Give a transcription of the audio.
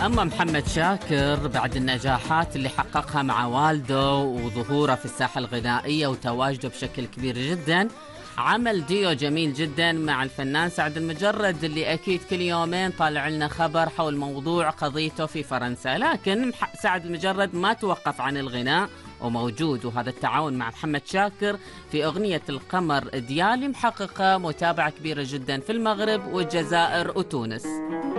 أما محمد شاكر بعد النجاحات اللي حققها مع والده وظهوره في الساحة الغنائية وتواجده بشكل كبير جدا، عمل ديو جميل جدا مع الفنان سعد المجرد اللي أكيد كل يومين طالع لنا خبر حول موضوع قضيته في فرنسا. لكن سعد المجرد ما توقف عن الغناء وموجود، وهذا التعاون مع محمد شاكر في أغنية القمر ديالي محققة متابعة كبيرة جدا في المغرب والجزائر وتونس.